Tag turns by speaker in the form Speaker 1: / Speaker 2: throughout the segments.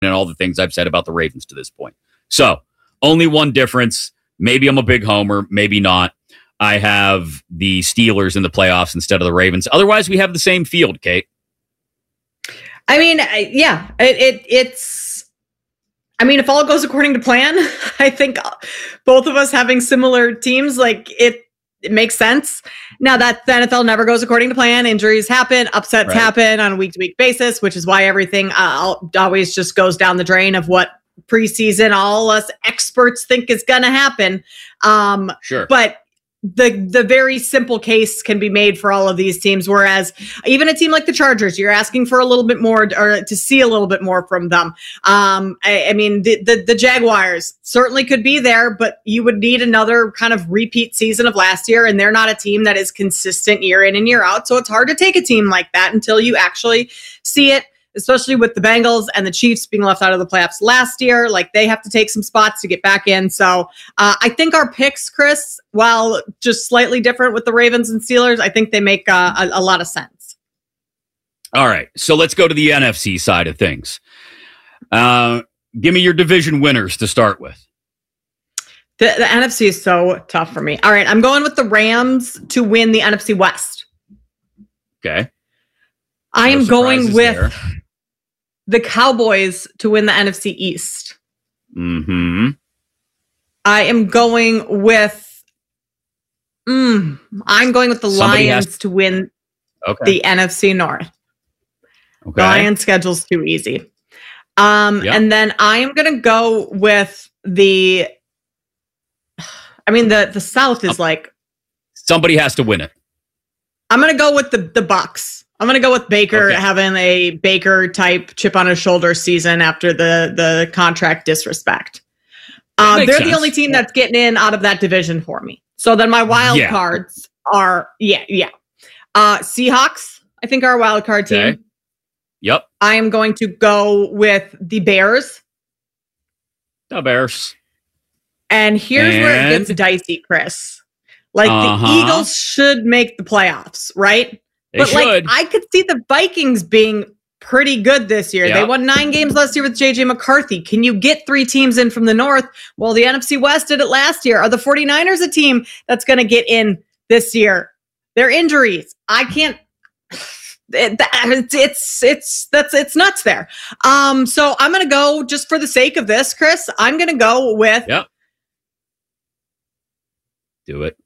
Speaker 1: and all the things I've said about the Ravens to this point. So, only one difference. Maybe I'm a big homer, maybe not. I have the Steelers in the playoffs instead of the Ravens. Otherwise, we have the same field, Kate.
Speaker 2: I mean, it's. I mean, if all goes according to plan, I think both of us having similar teams, like it makes sense. Now that the NFL never goes according to plan, injuries happen, upsets happen on a week-to-week basis, which is why everything always just goes down the drain of what preseason all us experts think is going to happen.
Speaker 1: Sure.
Speaker 2: But the very simple case can be made for all of these teams, whereas even a team like the Chargers, you're asking for a little bit more, or to see a little bit more from them. I mean, the Jaguars certainly could be there, but you would need another kind of repeat season of last year, and they're not a team that is consistent year in and year out. So it's hard to take a team like that until you actually see it, especially with the Bengals and the Chiefs being left out of the playoffs last year. Like, they have to take some spots to get back in. So I think our picks, Chris, while just slightly different with the Ravens and Steelers, I think they make a lot of sense.
Speaker 1: All right. So let's go to the NFC side of things. Give me your division winners to start with.
Speaker 2: The NFC is so tough for me. All right. I'm going with the Rams to win the NFC West.
Speaker 1: Okay.
Speaker 2: I am going with the Cowboys to win the NFC East.
Speaker 1: Mm-hmm.
Speaker 2: I am going with the Lions to win the NFC North.
Speaker 1: Okay.
Speaker 2: The Lions schedule's too easy. And then I am going to go with the South is like,
Speaker 1: somebody has to win it.
Speaker 2: I'm going to go with the Bucks. I'm going to go with Baker having a Baker type chip on his shoulder season after the contract disrespect. They're sense. The only team that's getting in out of that division for me. So then my wild cards are, Seahawks, I think, are a wild card team.
Speaker 1: Yep.
Speaker 2: I am going to go with the Bears.
Speaker 1: The Bears.
Speaker 2: And here's where it gets dicey, Chris. Like, the Eagles should make the playoffs, right? But like, I could see the Vikings being pretty good this year. Yep. They won 9 games last year with JJ McCarthy. Can you get 3 teams in from the North? Well, the NFC West did it last year. Are the 49ers a team that's going to get in this year? Their injuries. I can't. It's nuts there. So I'm going to go, just for the sake of this, Chris, I'm going to go with.
Speaker 1: Yep. Do it.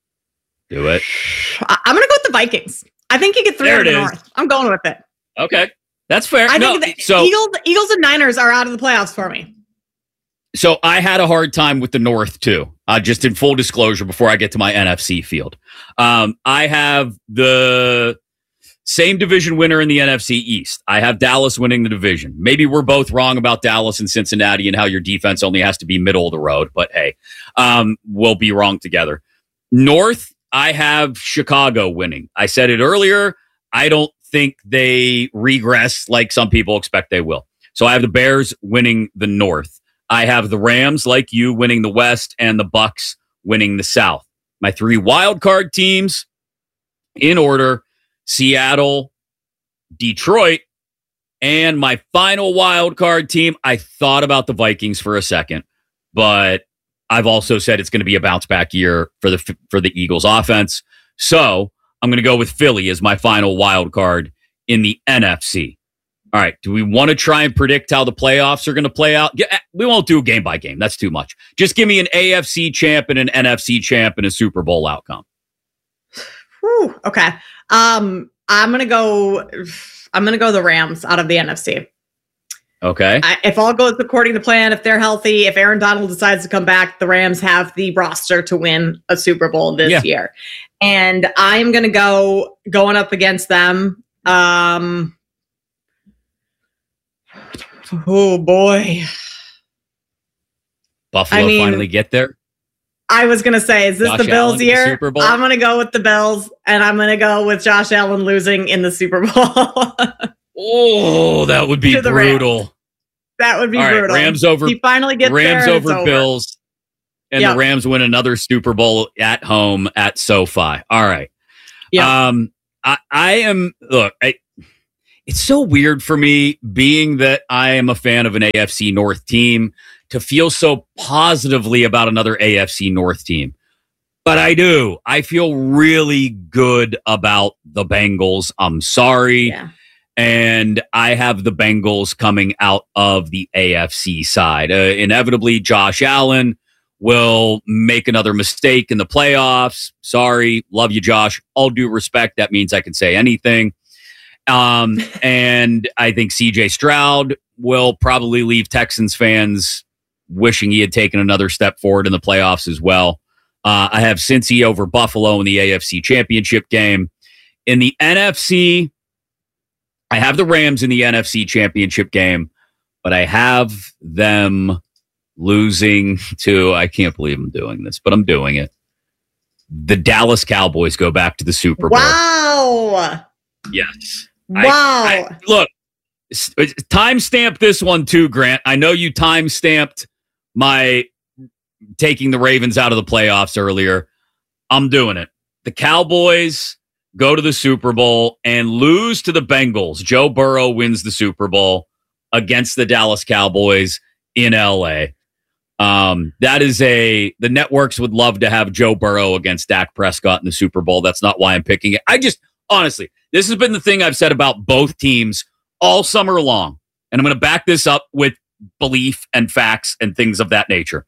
Speaker 2: I'm going to go with the Vikings. I think you get 3 out of the North. I'm going with it.
Speaker 1: Okay. That's fair.
Speaker 2: I think the Eagles and Niners are out of the playoffs for me.
Speaker 1: So I had a hard time with the North, too. Just in full disclosure before I get to my NFC field. I have the same division winner in the NFC East. I have Dallas winning the division. Maybe we're both wrong about Dallas and Cincinnati and how your defense only has to be middle of the road. But hey, we'll be wrong together. North, I have Chicago winning. I said it earlier. I don't think they regress like some people expect they will. So I have the Bears winning the North. I have the Rams, like you, winning the West, and the Bucks winning the South. My 3 wild card teams in order: Seattle, Detroit, and my final wild card team. I thought about the Vikings for a second, but I've also said it's going to be a bounce back year for the Eagles offense. So I'm going to go with Philly as my final wild card in the NFC. All right. Do we want to try and predict how the playoffs are going to play out? We won't do game by game. That's too much. Just give me an AFC champ and an NFC champ and a Super Bowl outcome.
Speaker 2: Whew, okay. I'm going to go the Rams out of the NFC.
Speaker 1: Okay.
Speaker 2: If all goes according to plan, if they're healthy, if Aaron Donald decides to come back, the Rams have the roster to win a Super Bowl this year. And I'm going to going up against them. Oh boy.
Speaker 1: Buffalo finally get there?
Speaker 2: I was going to say, is this the Bills year? I'm going to go with the Bills, and I'm going to go with Josh Allen losing in the Super Bowl.
Speaker 1: Oh, that would be brutal.
Speaker 2: That would be brutal.
Speaker 1: Rams over.
Speaker 2: He finally gets
Speaker 1: Rams
Speaker 2: there,
Speaker 1: over Bills, and the Rams win another Super Bowl at home at SoFi. All right.
Speaker 2: Yeah.
Speaker 1: it's so weird for me, being that I am a fan of an AFC North team, to feel so positively about another AFC North team. But I do. I feel really good about the Bengals. I'm sorry.
Speaker 2: Yeah.
Speaker 1: And I have the Bengals coming out of the AFC side. Inevitably, Josh Allen will make another mistake in the playoffs. Sorry. Love you, Josh. All due respect. That means I can say anything. And I think CJ Stroud will probably leave Texans fans wishing he had taken another step forward in the playoffs as well. I have Cincy over Buffalo in the AFC Championship game. In the NFC, I have the Rams in the NFC Championship game, but I have them losing to, I can't believe I'm doing this, but I'm doing it. The Dallas Cowboys go back to the Super Bowl.
Speaker 2: Wow.
Speaker 1: Yes.
Speaker 2: Wow.
Speaker 1: Look, timestamp this one too, Grant. I know you timestamped my taking the Ravens out of the playoffs earlier. I'm doing it. The Cowboys go to the Super Bowl and lose to the Bengals. Joe Burrow wins the Super Bowl against the Dallas Cowboys in LA. That is the networks would love to have Joe Burrow against Dak Prescott in the Super Bowl. That's not why I'm picking it. Honestly, this has been the thing I've said about both teams all summer long. And I'm going to back this up with belief and facts and things of that nature.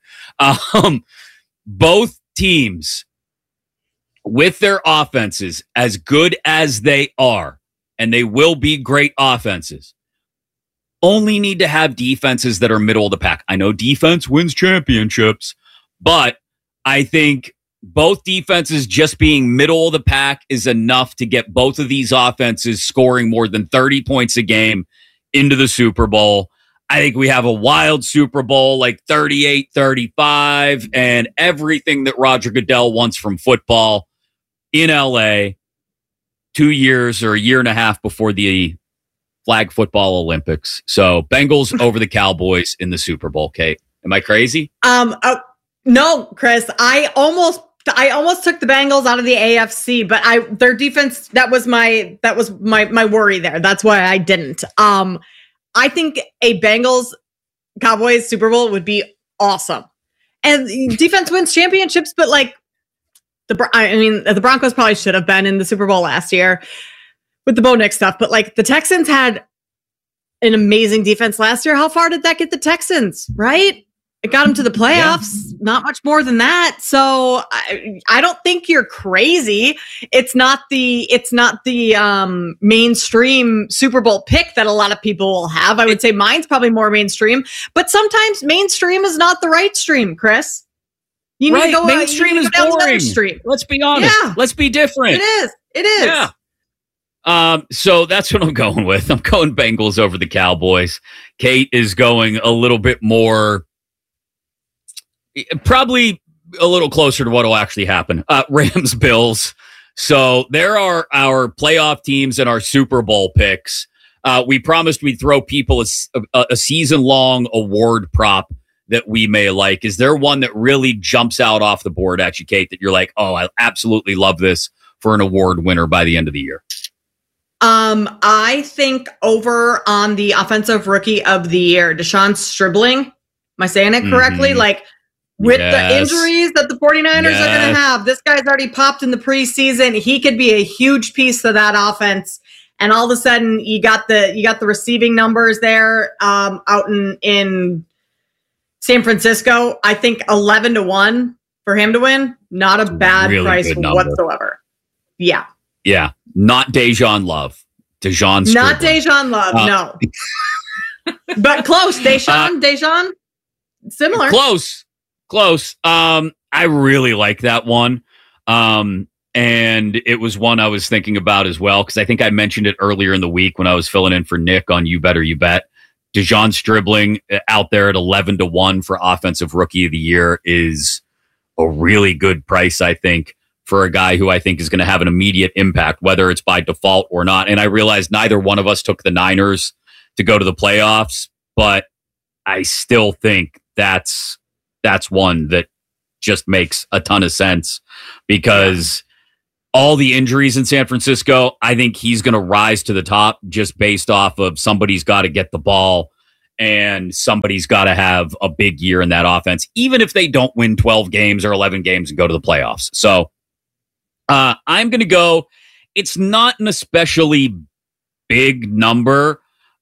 Speaker 1: Both teams, with their offenses as good as they are, and they will be great offenses, only need to have defenses that are middle of the pack. I know defense wins championships, but I think both defenses just being middle of the pack is enough to get both of these offenses scoring more than 30 points a game into the Super Bowl. I think we have a wild Super Bowl, like 38-35, and everything that Roger Goodell wants from football in LA 2 years or a year and a half before the flag football Olympics. So Bengals over the Cowboys in the Super Bowl. Kate, am I crazy?
Speaker 2: No, Chris, I almost took the Bengals out of the AFC, but their defense, that was my worry there. That's why I didn't. I think a Bengals Cowboys Super Bowl would be awesome. And defense wins championships, but like the Broncos probably should have been in the Super Bowl last year with the Bo Nix stuff, but like the Texans had an amazing defense last year. How far did that get the Texans, right? It got them to the playoffs, not much more than that. So I don't think you're crazy. It's not the mainstream Super Bowl pick that a lot of people will have. I would say mine's probably more mainstream, but sometimes mainstream is not the right stream, Chris. You need to go
Speaker 1: mainstream is boring. Stream. Let's be honest. Yeah. Let's be different.
Speaker 2: It is.
Speaker 1: Yeah. So that's what I'm going with. I'm going Bengals over the Cowboys. Kate is going a little bit more, probably a little closer to what will actually happen. Rams, Bills. So there are our playoff teams and our Super Bowl picks. We promised we'd throw people a season-long award prop that we may like. Is there one that really jumps out off the board at you, Kate, that you're like, oh, I absolutely love this for an award winner by the end of the year?
Speaker 2: I think over on the offensive rookie of the year, Deshaun Stribling. Am I saying it correctly?
Speaker 1: Mm-hmm.
Speaker 2: Like, with the injuries that the 49ers are going to have, this guy's already popped in the preseason. He could be a huge piece of that offense. And all of a sudden, you got the receiving numbers there out in San Francisco. I think 11-1 for him to win. Not a bad really price whatsoever. Yeah.
Speaker 1: Yeah. Not Dejan Love. Dejan Stribling.
Speaker 2: Not Dejan Love, no. But close. Dejan. Similar.
Speaker 1: Close. I really like that one. And it was one I was thinking about as well, because I think I mentioned it earlier in the week when I was filling in for Nick on You Better You Bet. Dejan Stribling out there at 11-1 for offensive rookie of the year is a really good price, I think, for a guy who I think is going to have an immediate impact, whether it's by default or not. And I realize neither one of us took the Niners to go to the playoffs, but I still think that's one that just makes a ton of sense, because all the injuries in San Francisco, I think he's going to rise to the top just based off of somebody's got to get the ball and somebody's got to have a big year in that offense, even if they don't win 12 games or 11 games and go to the playoffs. So I'm going to go. It's not an especially big number,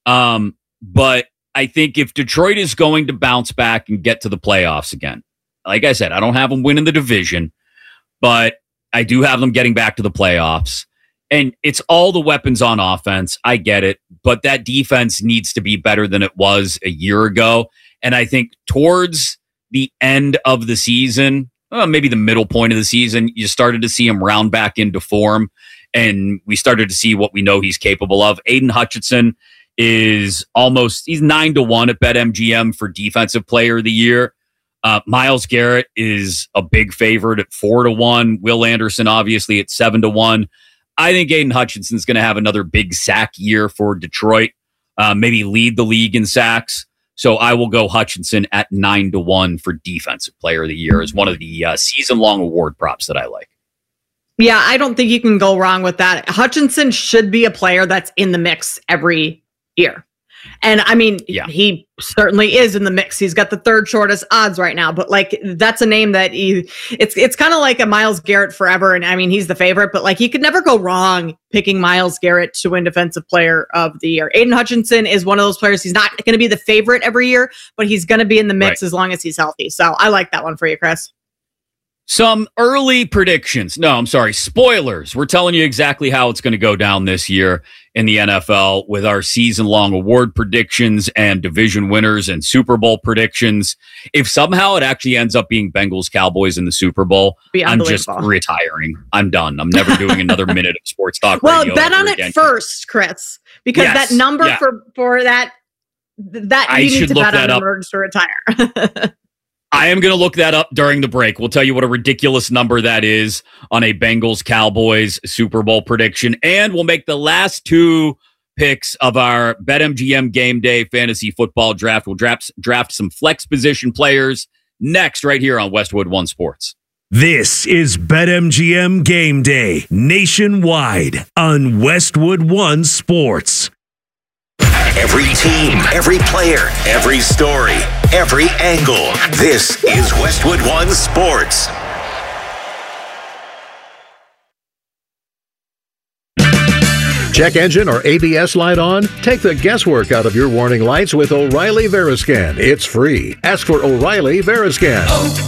Speaker 1: but I think if Detroit is going to bounce back and get to the playoffs again, like I said, I don't have them winning the division, but I do have them getting back to the playoffs. And it's all the weapons on offense. I get it, but that defense needs to be better than it was a year ago. And I think towards the end of the season, maybe the middle point of the season, you started to see him round back into form, and we started to see what we know he's capable of. Aiden Hutchinson is he's 9-1 at BetMGM for Defensive Player of the Year. Myles Garrett is a big favorite at 4-1. Will Anderson, obviously, at 7-1. I think Aiden Hutchinson's going to have another big sack year for Detroit, maybe lead the league in sacks. So I will go Hutchinson at 9-1 for Defensive Player of the Year as one of the season-long award props that I like.
Speaker 2: Yeah, I don't think you can go wrong with that. Hutchinson should be a player that's in the mix every year. And I mean, he certainly is in the mix. He's got the third shortest odds right now, but like, that's a name that it's kind of like a Myles Garrett forever. And I mean, he's the favorite, but like, you could never go wrong picking Myles Garrett to win Defensive Player of the Year. Aiden Hutchinson is one of those players. He's not going to be the favorite every year, but he's going to be in the mix as long as he's healthy. So I like that one for you, Chris.
Speaker 1: Some early predictions. No, I'm sorry. Spoilers. We're telling you exactly how it's going to go down this year in the NFL with our season-long award predictions and division winners and Super Bowl predictions. If somehow it actually ends up being Bengals Cowboys in the Super Bowl, I'm just retiring. I'm done. I'm never doing another minute of sports talk radio.
Speaker 2: Well, bet on it first, Chris, because that number for that you need to bet on in order to retire.
Speaker 1: I am going to look that up during the break. We'll tell you what a ridiculous number that is on a Bengals-Cowboys Super Bowl prediction. And we'll make the last two picks of our BetMGM Game Day Fantasy Football Draft. We'll draft some flex position players next right here on Westwood One Sports.
Speaker 3: This is BetMGM Game Day nationwide on Westwood One Sports.
Speaker 4: Every team, every player, every story, every angle. This is Westwood One Sports.
Speaker 5: Check engine or ABS light on? Take the guesswork out of your warning lights with O'Reilly Veriscan. It's free. Ask for O'Reilly Veriscan.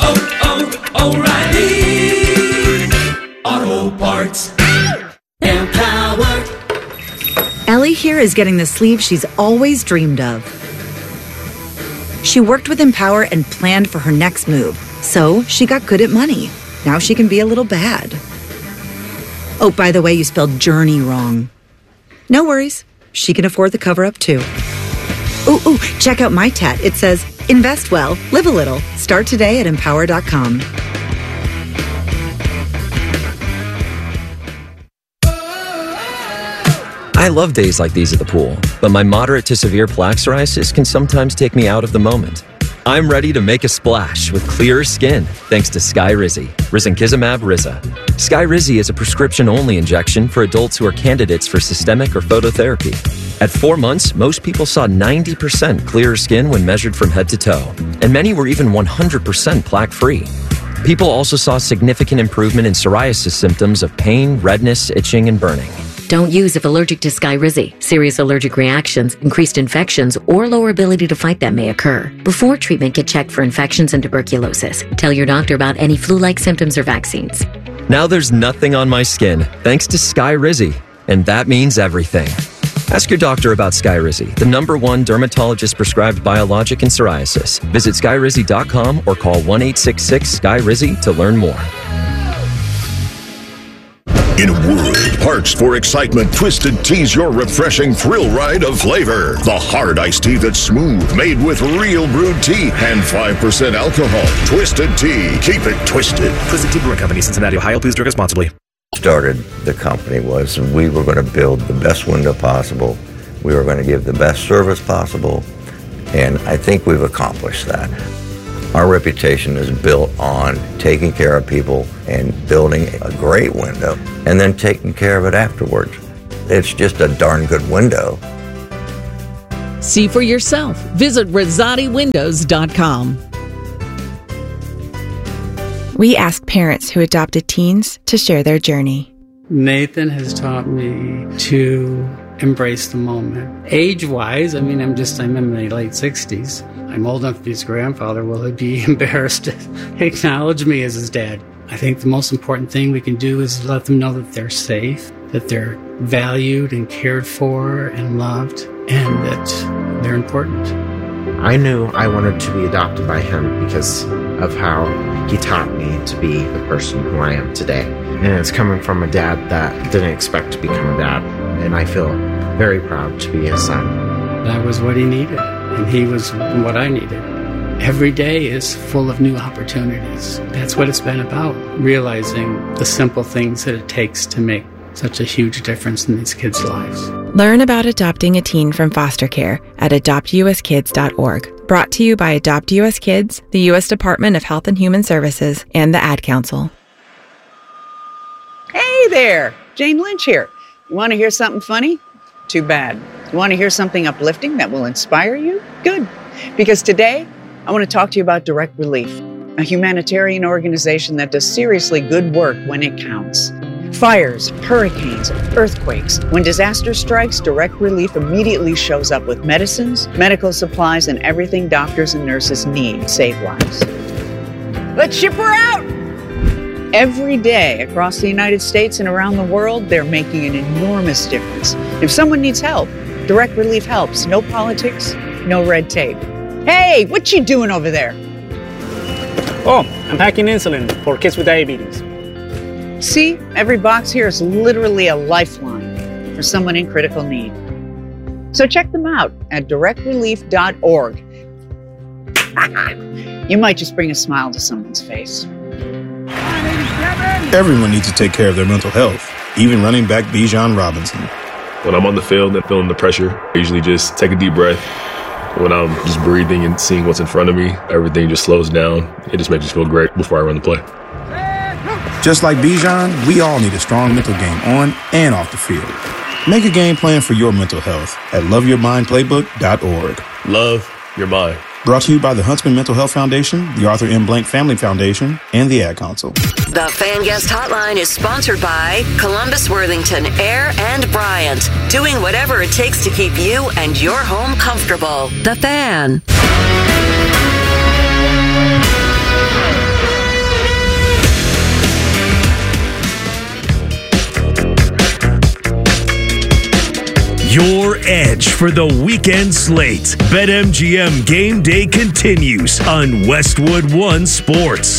Speaker 6: O'Reilly Auto Parts. Empower.
Speaker 7: Ellie here is getting the sleeve she's always dreamed of. She worked with Empower and planned for her next move, so she got good at money. Now she can be a little bad. Oh, by the way, you spelled journey wrong. No worries. She can afford the cover-up, too. Ooh, check out my tat. It says, invest well, live a little. Start today at Empower.com.
Speaker 8: I love days like these at the pool, but my moderate to severe plaque psoriasis can sometimes take me out of the moment. I'm ready to make a splash with clearer skin thanks to Skyrizi, risankizumab Riza. Skyrizi is a prescription-only injection for adults who are candidates for systemic or phototherapy. At 4 months, most people saw 90% clearer skin when measured from head to toe, and many were even 100% plaque-free. People also saw significant improvement in psoriasis symptoms of pain, redness, itching, and burning.
Speaker 9: Don't use if allergic to Skyrizi. Serious allergic reactions, increased infections, or lower ability to fight them may occur. Before treatment, get checked for infections and tuberculosis. Tell your doctor about any flu-like symptoms or vaccines.
Speaker 8: Now there's nothing on my skin thanks to Skyrizi, and that means everything. Ask your doctor about Skyrizi, the #1 dermatologist-prescribed biologic in psoriasis. Visit Skyrizi.com or call 1-866-SKYRIZI to learn more.
Speaker 4: In a world parched for excitement, Twisted Tea's your refreshing thrill ride of flavor. The hard iced tea that's smooth, made with real brewed tea and 5% alcohol. Twisted Tea. Keep it twisted.
Speaker 10: Twisted Tea Brewing Company, Cincinnati, Ohio. Please drink responsibly.
Speaker 11: Started the company was we were going to build the best window possible. We were going to give the best service possible. And I think we've accomplished that. Our reputation is built on taking care of people and building a great window and then taking care of it afterwards. It's just a darn good window.
Speaker 12: See for yourself. Visit RosatiWindows.com.
Speaker 13: We ask parents who adopted teens to share their journey.
Speaker 14: Nathan has taught me to embrace the moment. Age-wise, I'm in my late 60s. I'm old enough to be his grandfather. Will he be embarrassed to acknowledge me as his dad? I think the most important thing we can do is let them know that they're safe, that they're valued and cared for and loved, and that they're important.
Speaker 15: I knew I wanted to be adopted by him because of how he taught me to be the person who I am today. And it's coming from a dad that didn't expect to become a dad. And I feel very proud to be his son.
Speaker 14: That was what he needed, and he was what I needed. Every day is full of new opportunities. That's what it's been about, realizing the simple things that it takes to make such a huge difference in these kids' lives.
Speaker 13: Learn about adopting a teen from foster care at adoptuskids.org. Brought to you by Adopt U.S. Kids, the U.S. Department of Health and Human Services, and the Ad Council.
Speaker 16: Hey there, Jane Lynch here. You want to hear something funny? Too bad. You want to hear something uplifting that will inspire you? Good. Because today, I want to talk to you about Direct Relief, a humanitarian organization that does seriously good work when it counts. Fires, hurricanes, earthquakes. When disaster strikes, Direct Relief immediately shows up with medicines, medical supplies, and everything doctors and nurses need to save lives. Let's ship her out! Every day across the United States and around the world, they're making an enormous difference. If someone needs help, Direct Relief helps. No politics, no red tape. Hey, what you doing over there?
Speaker 17: Oh, I'm packing insulin for kids with diabetes.
Speaker 16: See, every box here is literally a lifeline for someone in critical need. So check them out at directrelief.org. You might just bring a smile to someone's face.
Speaker 18: Everyone needs to take care of their mental health, even running back Bijan Robinson.
Speaker 19: When I'm on the field and feeling the pressure, I usually just take a deep breath. When I'm just breathing and seeing what's in front of me, everything just slows down. It just makes me feel great before I run the play.
Speaker 18: Just like Bijan, we all need a strong mental game on and off the field. Make a game plan for your mental health at lovyourmindplaybook.org.
Speaker 19: Love your mind.
Speaker 18: Brought to you by the Huntsman Mental Health Foundation, the Arthur M. Blank Family Foundation, and the Ad Council.
Speaker 20: The Fan Guest Hotline is sponsored by Columbus, Worthington, Air, and Bryant. Doing whatever it takes to keep you and your home comfortable. The Fan.
Speaker 3: Your edge for the weekend slate. BetMGM Game Day continues on Westwood One Sports.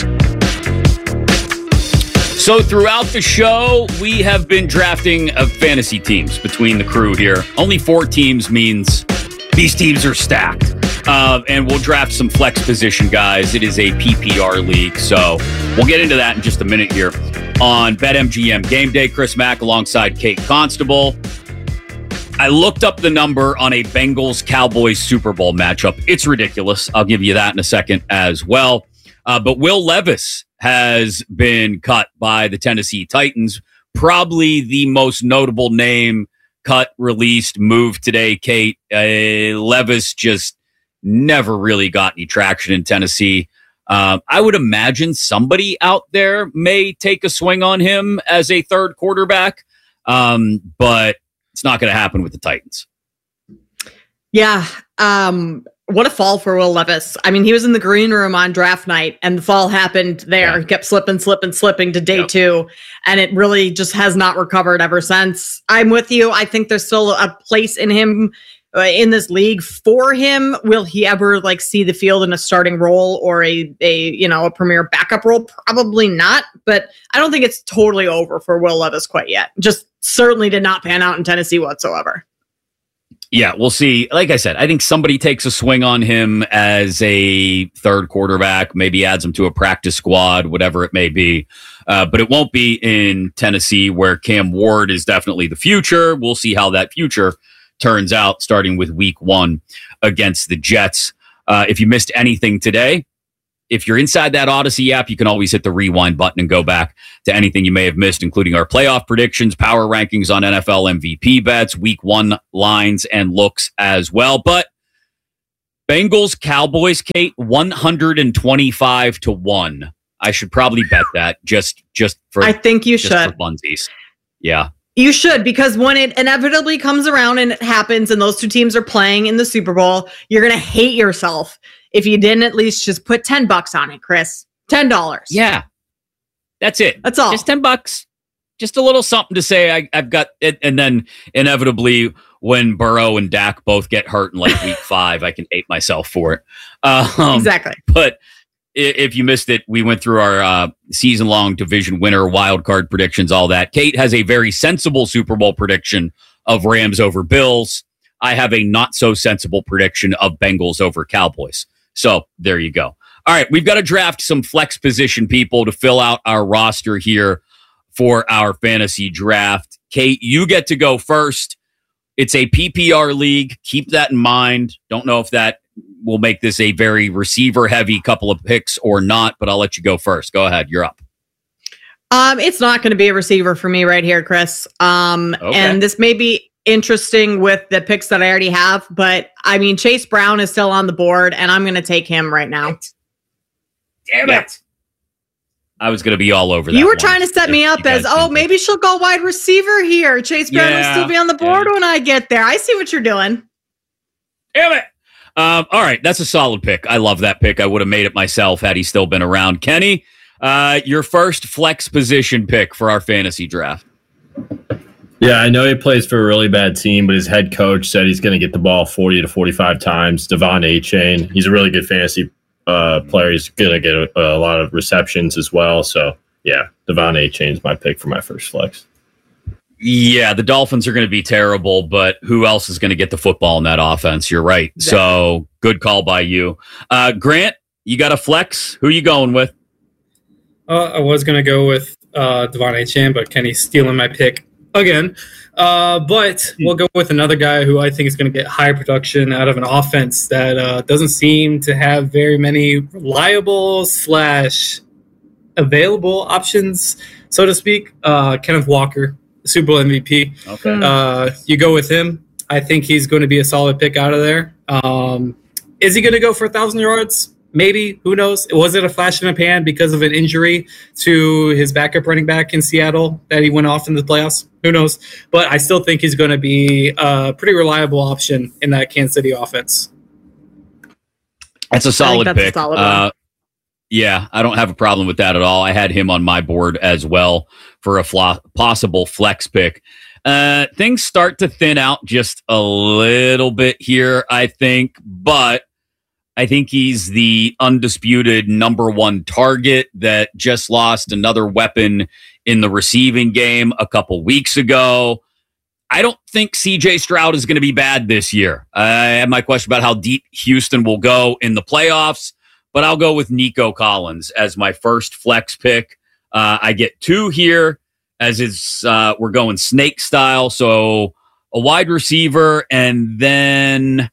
Speaker 1: So throughout the show, we have been drafting fantasy teams between the crew here. Only 4 teams means these teams are stacked. And we'll draft some flex position guys. It is a PPR league, so we'll get into that in just a minute here on BetMGM Game Day. Chris Mack alongside Kate Constable. I looked up the number on a Bengals-Cowboys Super Bowl matchup. It's ridiculous. I'll give you that in a second as well. But Will Levis has been cut by the Tennessee Titans. Probably the most notable name cut, released, moved today, Kate. Levis just never really got any traction in Tennessee. I would imagine somebody out there may take a swing on him as a third quarterback. But it's not going to happen with the Titans.
Speaker 2: Yeah. What a fall for Will Levis. I mean, he was in the green room on draft night and the fall happened there. Yeah. He kept slipping to day 2. And it really just has not recovered ever since. I'm with you. I think there's still a place in him in this league for him. Will he ever see the field in a starting role or a premier backup role? Probably not. But I don't think it's totally over for Will Levis quite yet. Just certainly did not pan out in Tennessee whatsoever.
Speaker 1: Yeah, we'll see. Like I said, I think somebody takes a swing on him as a third quarterback, maybe adds him to a practice squad, whatever it may be. But it won't be in Tennessee, where Cam Ward is definitely the future. We'll see how that future turns out, starting with week 1 against the Jets. If you missed anything today, if you're inside that Odyssey app, you can always hit the rewind button and go back to anything you may have missed, including our playoff predictions, power rankings on NFL MVP bets, week 1 lines and looks as well. But Bengals, Cowboys, Kate, 125-1. I should probably bet that just for.
Speaker 2: I think you
Speaker 1: should. For funsies. Yeah.
Speaker 2: You should, because when it inevitably comes around and it happens and those two teams are playing in the Super Bowl, you're going to hate yourself if you didn't at least just put $10 on it, Chris. $10.
Speaker 1: Yeah. That's it.
Speaker 2: That's all.
Speaker 1: Just $10. Just a little something to say. I've got it. And then inevitably, when Burrow and Dak both get hurt in like week 5, I can hate myself for it.
Speaker 2: Exactly.
Speaker 1: But if you missed it, we went through our season-long division winner, wild card predictions, all that. Kate has a very sensible Super Bowl prediction of Rams over Bills. I have a not-so-sensible prediction of Bengals over Cowboys. So there you go. All right, we've got to draft some flex position people to fill out our roster here for our fantasy draft. Kate, you get to go first. It's a PPR league. Keep that in mind. Don't know if that will make this a very receiver-heavy couple of picks or not, but I'll let you go first. Go ahead. You're up.
Speaker 2: It's not going to be a receiver for me right here, Chris. Okay. And this may be interesting with the picks that I already have, but I mean, Chase Brown is still on the board, and I'm going to take him right now.
Speaker 1: Damn it. I was going to be all over that.
Speaker 2: You were trying to set me up as, maybe she'll go wide receiver here. Chase Brown will still be on the board when I get there. I see what you're doing.
Speaker 1: Damn it. All right, that's a solid pick. I love that pick. I would have made it myself had he still been around. Kenny, your first flex position pick for our fantasy draft.
Speaker 19: Yeah, I know he plays for a really bad team, but his head coach said he's going to get the ball 40 to 45 times. Devon Achane, he's a really good fantasy player. He's going to get a lot of receptions as well. So, yeah, Devon Achane is my pick for my first flex.
Speaker 1: Yeah, the Dolphins are going to be terrible, but who else is going to get the football in that offense? You're right. Exactly. So good call by you. Grant, you got a flex? Who are you going with?
Speaker 17: I was going to go with Devon Achane, but Kenny's stealing my pick again. But we'll go with another guy who I think is going to get higher production out of an offense that doesn't seem to have very many reliable / available options, so to speak. Kenneth Walker. Super Bowl MVP.
Speaker 1: Okay.
Speaker 17: You go with him. I think he's going to be a solid pick out of there. Is he going to go for 1,000 yards? Maybe. Who knows? Was it a flash in the pan because of an injury to his backup running back in Seattle that he went off in the playoffs? Who knows? But I still think he's going to be a pretty reliable option in that Kansas City offense.
Speaker 1: That's a solid pick. Yeah, I don't have a problem with that at all. I had him on my board as well for a possible flex pick. Things start to thin out just a little bit here, I think, but I think he's the undisputed number 1 target that just lost another weapon in the receiving game a couple weeks ago. I don't think CJ Stroud is going to be bad this year. I have my question about how deep Houston will go in the playoffs. But I'll go with Nico Collins as my first flex pick. I get 2 here, as is we're going snake style. So a wide receiver, and then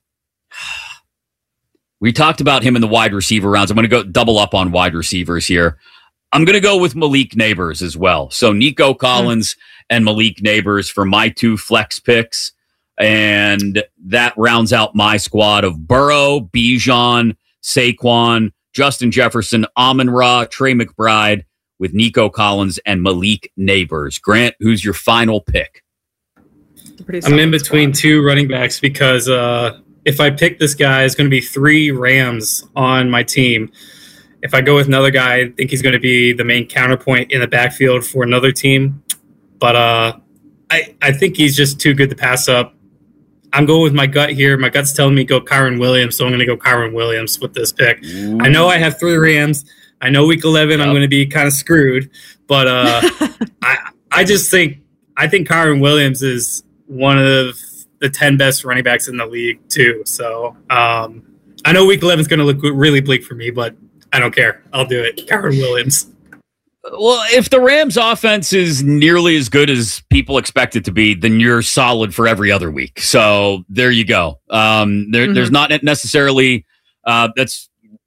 Speaker 1: we talked about him in the wide receiver rounds. I'm going to go double up on wide receivers here. I'm going to go with Malik Neighbors as well. So Nico Collins and Malik Neighbors for my 2 flex picks. And that rounds out my squad of Burrow, Bijan, Saquon, Justin Jefferson, Amon-Ra, Trey McBride with Nico Collins and Malik Neighbors. Grant, who's your final pick?
Speaker 17: I'm in between 2 running backs because if I pick this guy, it's going to be 3 Rams on my team. If I go with another guy, I think he's going to be the main counterpoint in the backfield for another team. But I think he's just too good to pass up. I'm going with my gut here. My gut's telling me go Kyren Williams, so I'm going to go Kyren Williams with this pick. Ooh. I know I have 3 Rams. I know week 11 I'm going to be kind of screwed, but I think Kyren Williams is one of the 10 best running backs in the league too. So I know week 11 is going to look really bleak for me, but I don't care. I'll do it. Kyren Williams.
Speaker 1: Well, if the Rams offense is nearly as good as people expect it to be, then you're solid for every other week. So there you go. There's not necessarily that's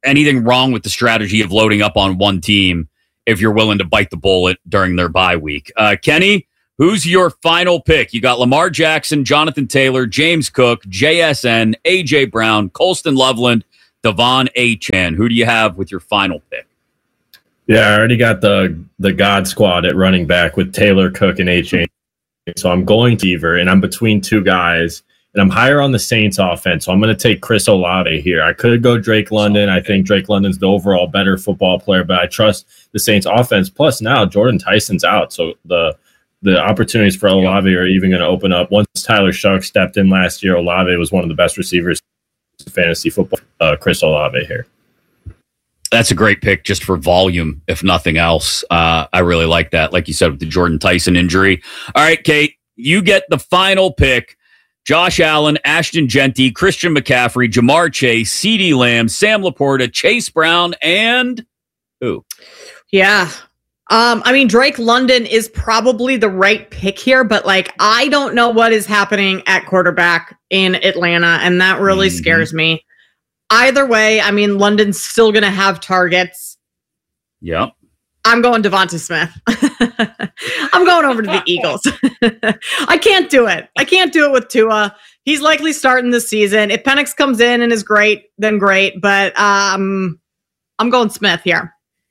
Speaker 1: anything wrong with the strategy of loading up on one team if you're willing to bite the bullet during their bye week. Kenny, who's your final pick? You got Lamar Jackson, Jonathan Taylor, James Cook, JSN, A.J. Brown, Colston Loveland, Devon Achane. Who do you have with your final pick?
Speaker 19: Yeah, I already got the God squad at running back with Taylor, Cook, and Achane. So I'm going to Deaver, and I'm between two guys, and I'm higher on the Saints offense. So I'm going to take Chris Olave here. I could go Drake London. I think Drake London's the overall better football player, but I trust the Saints offense. Plus now Jordan Tyson's out. So the opportunities for Olave are even going to open up. Once Tyler Shuck stepped in last year, Olave was one of the best receivers in fantasy football. Chris Olave here.
Speaker 1: That's a great pick just for volume, if nothing else. I really like that. Like you said, with the Jordan Tyson injury. All right, Kate, you get the final pick. Josh Allen, Ashton Genty, Christian McCaffrey, Jamar Chase, CeeDee Lamb, Sam Laporta, Chase Brown, and who?
Speaker 2: Yeah. I mean, Drake London is probably the right pick here, but like, I don't know what is happening at quarterback in Atlanta, and that really scares me. Either way, I mean, London's still going to have targets.
Speaker 1: Yep.
Speaker 2: I'm going Devonta Smith. I'm going over to the Eagles. I can't do it. I can't do it with Tua. He's likely starting this season. If Penix comes in and is great, then great. But I'm going Smith here.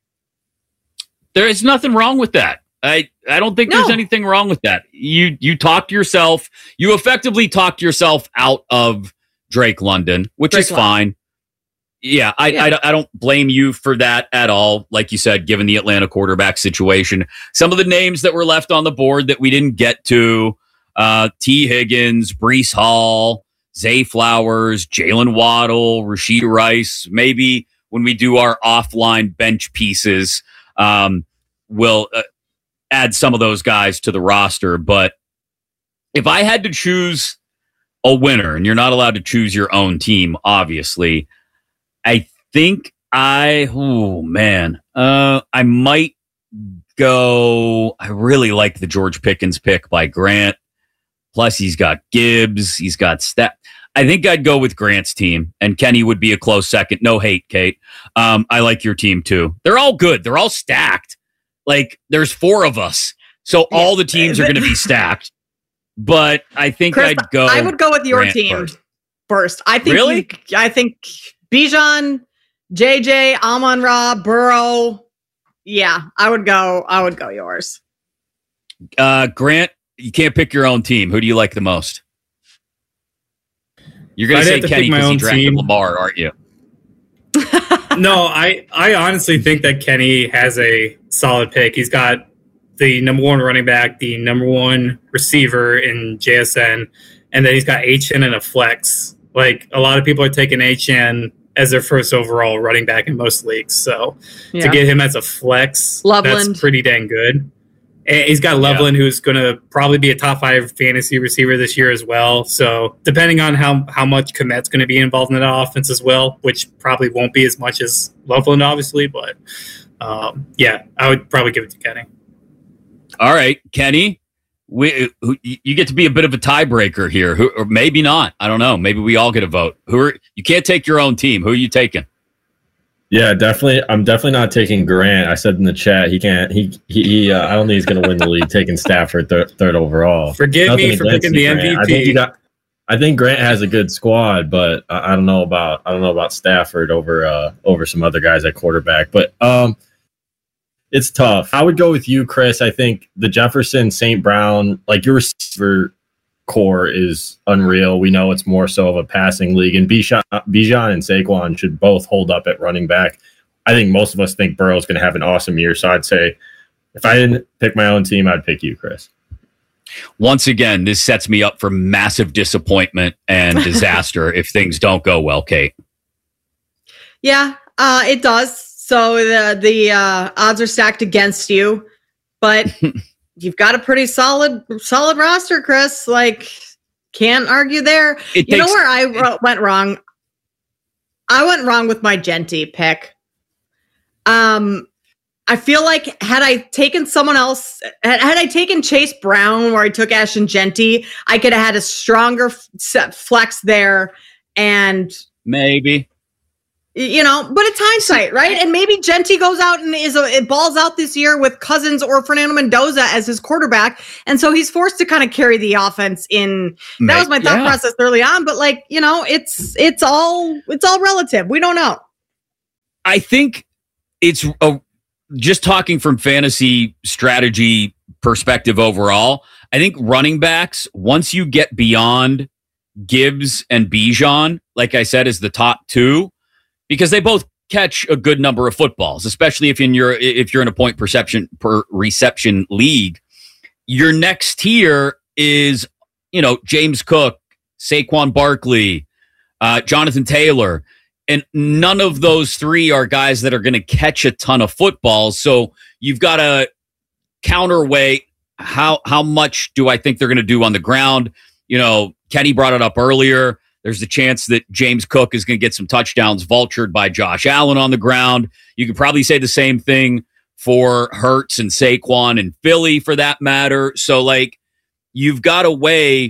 Speaker 1: There is nothing wrong with that. I don't think there's anything wrong with that. You talked yourself. You effectively talked yourself out of Drake London, which is fine. Yeah, I don't blame you for that at all. Like you said, given the Atlanta quarterback situation, some of the names that were left on the board that we didn't get to, T. Higgins, Breece Hall, Zay Flowers, Jalen Waddle, Rashid Rice. Maybe when we do our offline bench pieces, we'll add some of those guys to the roster. But if I had to choose a winner, and you're not allowed to choose your own team, obviously, I think I might go. I really like the George Pickens pick by Grant. Plus, he's got Gibbs. He's got I think I'd go with Grant's team, and Kenny would be a close second. No hate, Kate. I like your team too. They're all good. They're all stacked. Like, there's 4 of us, so all the teams are going to be stacked. But I think
Speaker 2: Chris, I would go with your
Speaker 1: Grant
Speaker 2: team first. I think
Speaker 1: really.
Speaker 2: I think Bijan, JJ, Amon-Ra, Burrow. Yeah, I would go yours.
Speaker 1: Grant, you can't pick your own team. Who do you like the most? You're going to say Kenny because he drafted Lamar, aren't you?
Speaker 17: No, I honestly think that Kenny has a solid pick. He's got the number 1 running back, the number 1 receiver in JSN, and then he's got Achane and a flex. Like, a lot of people are taking Achane as their first overall running back in most leagues. So to get him as a flex, that's pretty dang good. And he's got Loveland, who's going to probably be a top 5 fantasy receiver this year as well. So depending on how much Kmet's going to be involved in that offense as well, which probably won't be as much as Loveland, obviously. But I would probably give it to Kenny.
Speaker 1: All right, Kenny, you get to be a bit of a tiebreaker here, or maybe not. I don't know. Maybe we all get a vote. You can't take your own team. Who are you taking?
Speaker 19: Yeah, definitely. I'm definitely not taking Grant. I said in the chat he can't. He I don't think he's going to win the league. Taking Stafford third overall.
Speaker 17: Forgive me for picking the MVP.
Speaker 19: I think Grant has a good squad, but I don't know about Stafford over some other guys at quarterback. But it's tough. I would go with you, Chris. I think the Jefferson, St. Brown, like your receiver core is unreal. We know it's more so of a passing league, and Bijan and Saquon should both hold up at running back. I think most of us think Burrow's going to have an awesome year, so I'd say if I didn't pick my own team, I'd pick you, Chris.
Speaker 1: Once again, this sets me up for massive disappointment and disaster if things don't go well, Kate.
Speaker 2: Yeah, it does. So the odds are stacked against you, but you've got a pretty solid roster, Chris. Like, can't argue there. You know where I went wrong? I went wrong with my Genty pick. I feel like had I taken someone else, had I taken Chase Brown where I took Ashton Genty, I could have had a stronger flex there. And
Speaker 1: maybe.
Speaker 2: You know, but it's hindsight, right? And maybe Genty goes out and it balls out this year with Cousins or Fernando Mendoza as his quarterback. And so he's forced to kind of carry the offense in. That was my thought process early on, but like, you know, it's all relative. We don't know.
Speaker 1: I think it's just talking from fantasy strategy perspective overall. I think running backs, once you get beyond Gibbs and Bijan, like I said, is the top two, because they both catch a good number of footballs, especially if you're in a point per reception league. Your next tier is, you know, James Cook, Saquon Barkley, Jonathan Taylor, and none of those three are guys that are going to catch a ton of footballs. So you've got to counterweight how much do I think they're going to do on the ground. You know, Kenny brought it up earlier. There's the chance that James Cook is going to get some touchdowns vultured by Josh Allen on the ground. You could probably say the same thing for Hurts and Saquon and Philly for that matter. So, like, you've got to weigh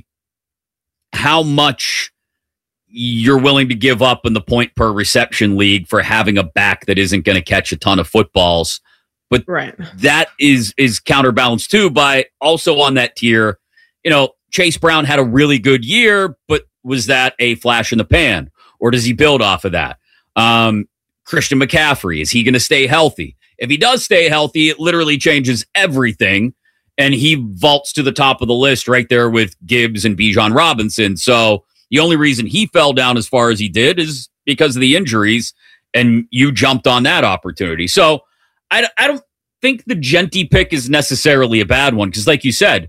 Speaker 1: how much you're willing to give up in the point per reception league for having a back that isn't going to catch a ton of footballs. But that is counterbalanced too by also on that tier, you know, Chase Brown had a really good year, but was that a flash in the pan, or does he build off of that? Christian McCaffrey, is he going to stay healthy? If he does stay healthy, it literally changes everything, and he vaults to the top of the list right there with Gibbs and Bijan Robinson. So the only reason he fell down as far as he did is because of the injuries, and you jumped on that opportunity. So I don't think the Genty pick is necessarily a bad one, because like you said,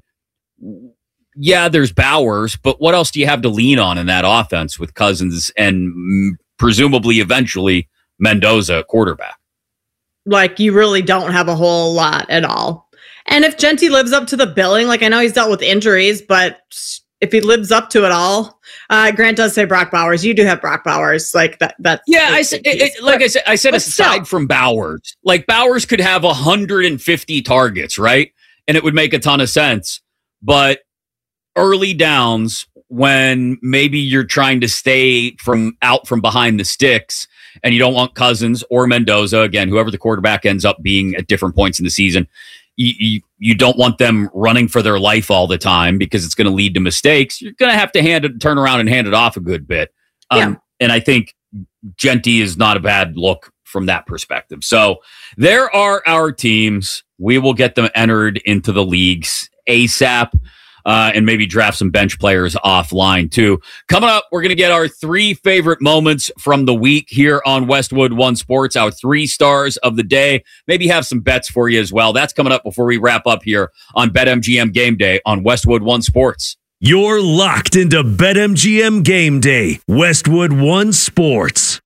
Speaker 1: yeah, there's Bowers, but what else do you have to lean on in that offense with Cousins and presumably eventually Mendoza quarterback?
Speaker 2: Like, you really don't have a whole lot at all. And if Genty lives up to the billing, like, I know he's dealt with injuries, but if he lives up to it all, Grant does say Brock Bowers. You do have Brock Bowers, like that.
Speaker 1: Yeah, I said aside from Bowers, like Bowers could have 150 targets, right? And it would make a ton of sense, but early downs when maybe you're trying to stay from behind the sticks and you don't want Cousins or Mendoza, again, whoever the quarterback ends up being at different points in the season, you don't want them running for their life all the time because it's going to lead to mistakes. You're going to have to turn around and hand it off a good bit. And I think Genty is not a bad look from that perspective. So there are our teams. We will get them entered into the leagues ASAP. And maybe draft some bench players offline too. Coming up, we're going to get our 3 favorite moments from the week here on Westwood One Sports, our 3 stars of the day. Maybe have some bets for you as well. That's coming up before we wrap up here on BetMGM Game Day on Westwood One Sports.
Speaker 3: You're locked into BetMGM Game Day, Westwood One Sports.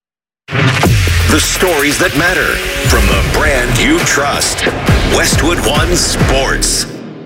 Speaker 4: The stories that matter from the brand you trust. Westwood One Sports.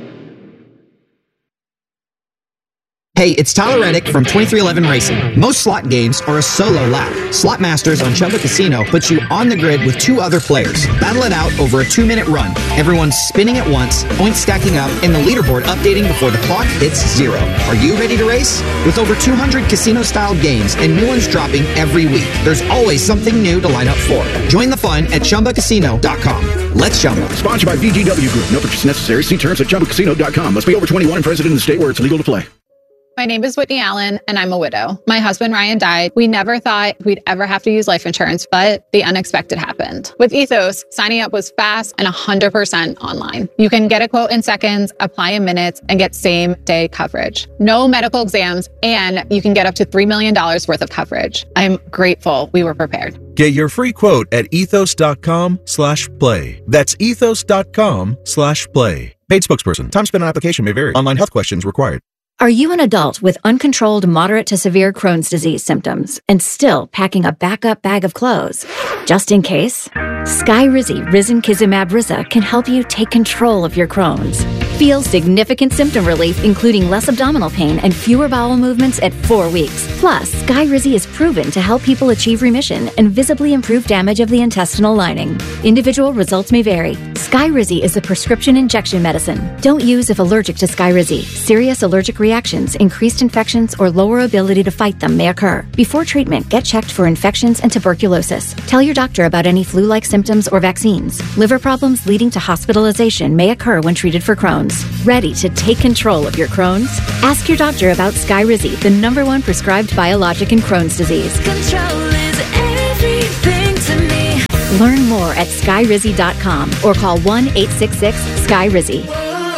Speaker 21: Hey, it's Tyler Reddick from 2311 Racing. Most slot games are a solo lap. Slot Masters on Chumba Casino puts you on the grid with 2 other players. Battle it out over a 2-minute run. Everyone's spinning at once, points stacking up, and the leaderboard updating before the clock hits 0. Are you ready to race? With over 200 casino-style games and new ones dropping every week, there's always something new to line up for. Join the fun at ChumbaCasino.com. Let's Chumba.
Speaker 22: Sponsored by VGW Group. No purchase necessary. See terms at ChumbaCasino.com. Must be over 21 and present in the state where it's legal to play.
Speaker 23: My name is Whitney Allen, and I'm a widow. My husband, Ryan, died. We never thought we'd ever have to use life insurance, but the unexpected happened. With Ethos, signing up was fast and 100% online. You can get a quote in seconds, apply in minutes, and get same-day coverage. No medical exams, and you can get up to $3 million worth of coverage. I'm grateful we were prepared.
Speaker 24: Get your free quote at ethos.com/play. That's ethos.com/play. Paid spokesperson. Time spent on application may vary. Online health questions required.
Speaker 25: Are you an adult with uncontrolled moderate to severe Crohn's disease symptoms and still packing a backup bag of clothes? Just in case, Skyrizi Risankizumab Rizza can help you take control of your Crohn's. Feel significant symptom relief, including less abdominal pain and fewer bowel movements at 4 weeks. Plus, Skyrizi is proven to help people achieve remission and visibly improve damage of the intestinal lining. Individual results may vary. Skyrizi is a prescription injection medicine. Don't use if allergic to Skyrizi. Serious allergic reactions, increased infections, or lower ability to fight them may occur. Before treatment, get checked for infections and tuberculosis. Tell your doctor about any flu-like symptoms or vaccines. Liver problems leading to hospitalization may occur when treated for Crohn's. Ready to take control of your Crohn's? Ask your doctor about Skyrizi, the #1 prescribed biologic in Crohn's disease.
Speaker 5: Control is everything to me.
Speaker 25: Learn more at skyrizi.com or call 1-866-SKY-RIZZI.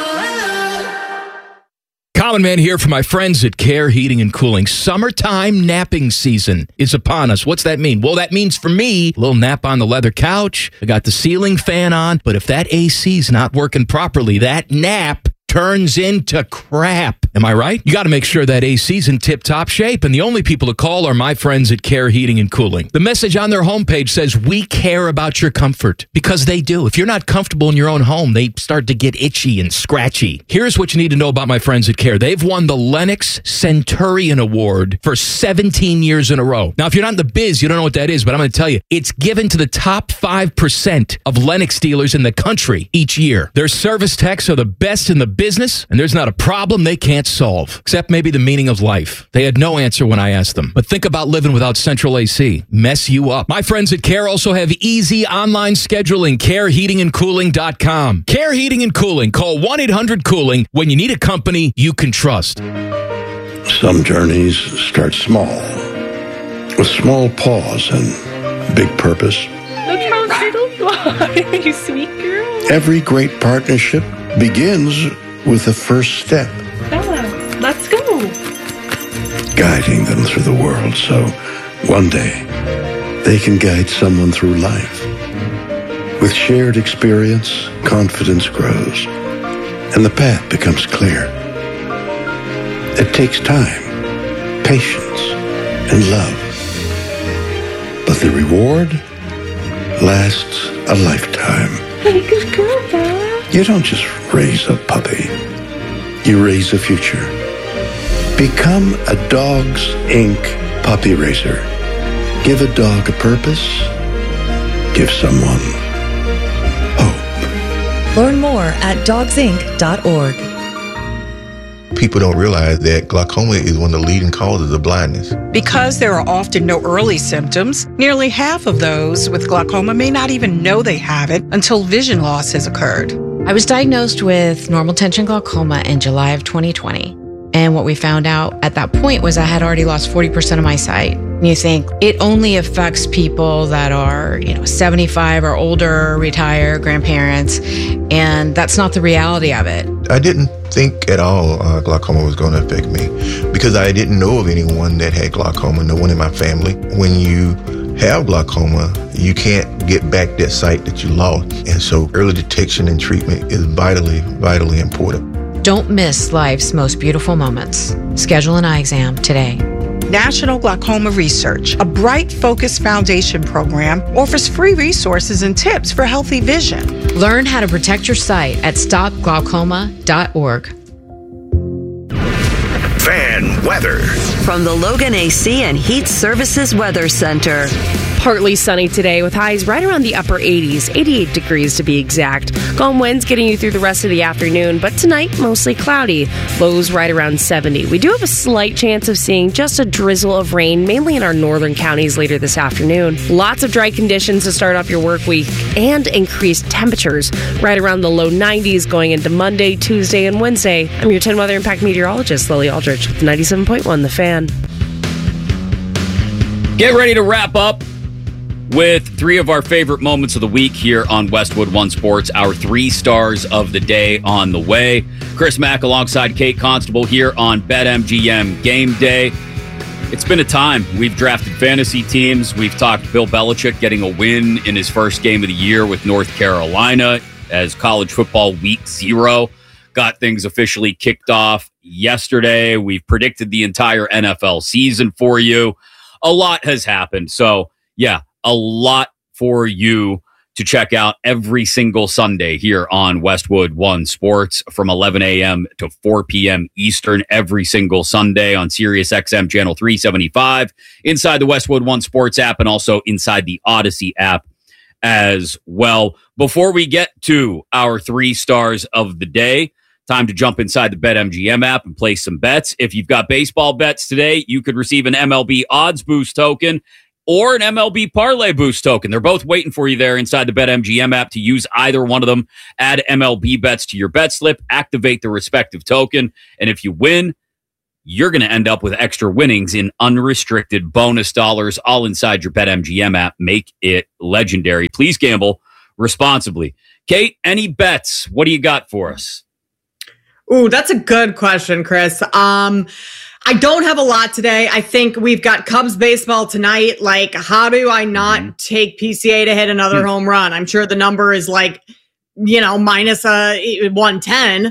Speaker 6: Common Man here for my friends at Care Heating and Cooling. Summertime napping season is upon us. What's that mean? Well, that means for me, a little nap on the leather couch. I got the ceiling fan on, but if that AC's not working properly, that nap turns into crap. Am I right? You got to make sure that AC's in tip-top shape, and the only people to call are my friends at Care Heating and Cooling. The message on their homepage says, we care about your comfort, because they do. If you're not comfortable in your own home, they start to get itchy and scratchy. Here's what you need to know about my friends at Care. They've won the Lennox Centurion Award for 17 years in a row. Now, if you're not in the biz, you don't know what that is, but I'm going to tell you, it's given to the top 5% of Lennox dealers in the country each year. Their service techs are the best in the business, and there's not a problem they can't solve, except maybe the meaning of life. They had no answer when I asked them. But think about living without central AC. Mess you up. My friends at Care also have easy online scheduling. CareHeatingandCooling.com. Care Heating and Cooling. Call 1-800-COOLING when you need a company you can trust.
Speaker 7: Some journeys start small, with small pause and big purpose.
Speaker 8: Look how little you are, you sweet girl.
Speaker 7: Every great partnership begins with the first step.
Speaker 8: Bella, let's go.
Speaker 7: Guiding them through the world so one day they can guide someone through life. With shared experience, confidence grows, and the path becomes clear. It takes time, patience, and love. But the reward lasts a lifetime.
Speaker 8: Hey, good girl, Bella.
Speaker 7: You don't just raise a puppy. You raise a future. Become a Dogs Inc. puppy raiser. Give a dog a purpose. Give someone hope.
Speaker 9: Learn more at dogsinc.org.
Speaker 26: People don't realize that glaucoma is one of the leading causes of blindness.
Speaker 27: Because there are often no early symptoms, nearly half of those with glaucoma may not even know they have it until vision loss has occurred.
Speaker 28: I was diagnosed with normal tension glaucoma in July of 2020. And what we found out at that point was I had already lost 40% of my sight. And you think it only affects people that are, 75 or older, retired, grandparents. And that's not the reality of it.
Speaker 26: I didn't think at all glaucoma was going to affect me because I didn't know of anyone that had glaucoma, no one in my family. When you have glaucoma, you can't get back that sight that you lost. And so early detection and treatment is vitally, vitally important.
Speaker 28: Don't miss life's most beautiful moments. Schedule an eye exam today.
Speaker 27: National Glaucoma Research, a Bright Focus Foundation program, offers free resources and tips for healthy vision.
Speaker 28: Learn how to protect your sight at stopglaucoma.org.
Speaker 4: Fan weather
Speaker 20: from the Logan AC and Heat Services Weather Center.
Speaker 29: Partly sunny today with highs right around the upper 80s, 88 degrees to be exact. Calm winds getting you through the rest of the afternoon, but tonight mostly cloudy. Lows right around 70. We do have a slight chance of seeing just a drizzle of rain, mainly in our northern counties later this afternoon. Lots of dry conditions to start off your work week and increased temperatures right around the low 90s going into Monday, Tuesday, and Wednesday. I'm your 10 Weather Impact meteorologist, Lily Aldrich with 97.1 The Fan.
Speaker 1: Get ready to wrap up with three of our favorite moments of the week here on Westwood One Sports. Our 3 stars of the day on the way. Chris Mack alongside Kate Constable here on BetMGM Game Day. It's been a time. We've drafted fantasy teams. We've talked Bill Belichick getting a win in his first game of the year with North Carolina as college football week 0 got things officially kicked off yesterday. We've predicted the entire NFL season for you. A lot has happened. So, yeah, a lot for you to check out every single Sunday here on Westwood One Sports from 11 a.m. to 4 p.m. Eastern every single Sunday on Sirius XM Channel 375, inside the Westwood One Sports app, and also inside the Odyssey app as well. Before we get to our 3 stars of the day, time to jump inside the BetMGM app and place some bets. If you've got baseball bets today, you could receive an MLB Odds Boost token or an MLB Parlay Boost token. They're both waiting for you there inside the BetMGM app. To use either one of them, add MLB bets to your bet slip, activate the respective token, and if you win, you're going to end up with extra winnings in unrestricted bonus dollars all inside your BetMGM app. Make it legendary. Please gamble responsibly. Kate, any bets? What do you got for us?
Speaker 2: Ooh, that's a good question, Chris. I don't have a lot today. I think we've got Cubs baseball tonight. Like, how do I not take PCA to hit another home run? I'm sure the number is like, minus 110.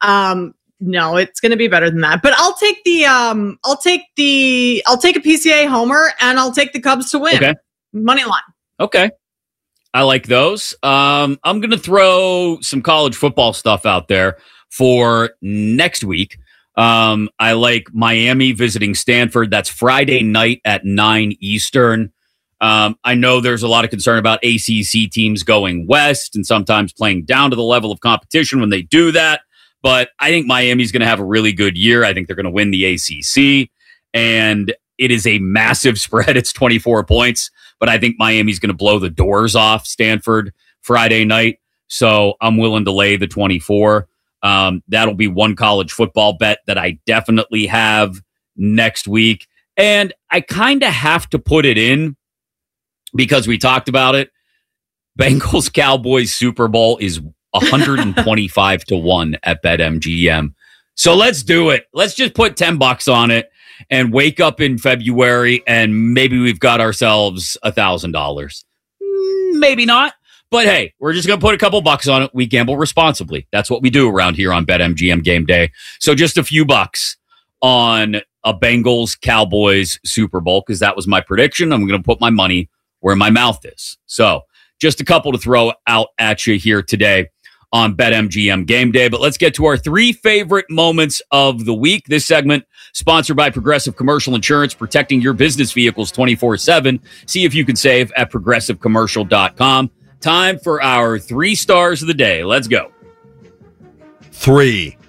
Speaker 2: No, it's going to be better than that. But I'll take I'll take a PCA homer, and I'll take the Cubs to win.
Speaker 1: Okay.
Speaker 2: Money line.
Speaker 1: Okay. I like those. I'm going to throw some college football stuff out there for next week. I like Miami visiting Stanford. That's Friday night at 9 Eastern. I know there's a lot of concern about ACC teams going west and sometimes playing down to the level of competition when they do that. But I think Miami's going to have a really good year. I think they're going to win the ACC. And it is a massive spread. It's 24 points. But I think Miami's going to blow the doors off Stanford Friday night. So I'm willing to lay the 24. That'll be one college football bet that I definitely have next week. And I kind of have to put it in because we talked about it. Bengals Cowboys Super Bowl is 125 to 1 at BetMGM. So let's do it. Let's just put $10 on it and wake up in February and maybe we've got ourselves $1,000. Maybe not. But hey, we're just going to put a couple bucks on it. We gamble responsibly. That's what we do around here on BetMGM Game Day. So just a few bucks on a Bengals Cowboys Super Bowl because that was my prediction. I'm going to put my money where my mouth is. So just a couple to throw out at you here today on BetMGM Game Day. But let's get to our 3 favorite moments of the week. This segment sponsored by Progressive Commercial Insurance, protecting your business vehicles 24/7. See if you can save at progressivecommercial.com. Time for our 3 stars of the day. Let's go.
Speaker 3: 3.